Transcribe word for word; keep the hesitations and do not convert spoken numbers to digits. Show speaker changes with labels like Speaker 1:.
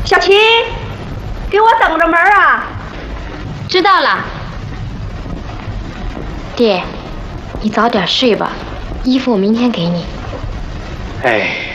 Speaker 1: 小琴，给我等着门啊！
Speaker 2: 知道了。爹，你早点睡吧，衣服我明天给你。
Speaker 3: 哎。